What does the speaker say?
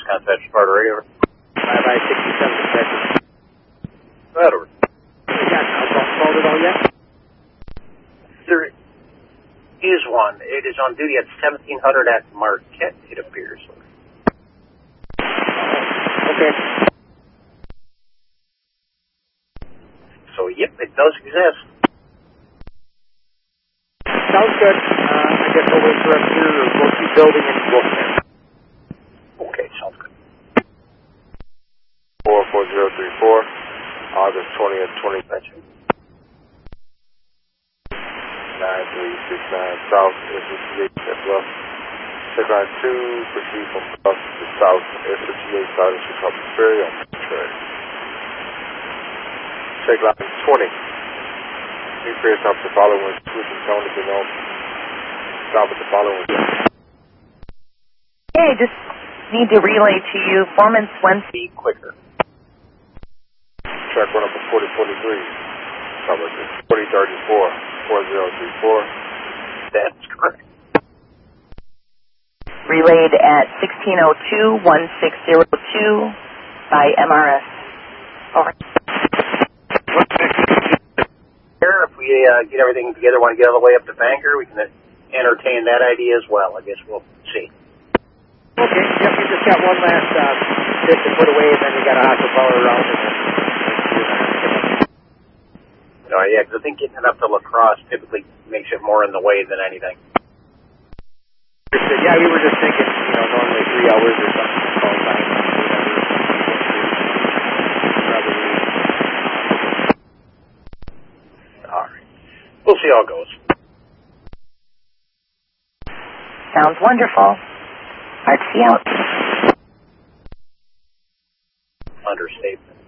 Contact Sparta Radio. 5I-67 detective. Go ahead, over. You got outbound called at all yet? There is one. It is on duty at 1700 at Marquette, it appears. Okay. So, yep, it does exist. Sounds good. I guess I'll wait for us here, or we'll keep building and go from there. Okay, sounds good. 44034, August 20th, 2019. 9369 South, S58 at Bluff. Check line 2, proceed from Bluff to South, S58 starting to Chicago Ferry on Ferry. Check line 20. Increase up the following, switching tone to be known. Stop at the following. Hey, just need to relay to you, Foreman Swenson. Be quicker. Track 1 up to 4043. Cover 4034, 4034. That's correct. Relayed at 1602-1602 by MRS. Over. If we get everything together, want to get all the way up to Banker, we can entertain that idea as well. I guess we'll see. Okay, yep, we just got one last bit to put away, and then we got a hostile power around it. No, yeah, because I think getting it up to La Crosse typically makes it more in the way than anything. Yeah, we were just thinking, normally 3 hours or something. All right. We'll see how it goes. Sounds wonderful. RTC out. Understatement.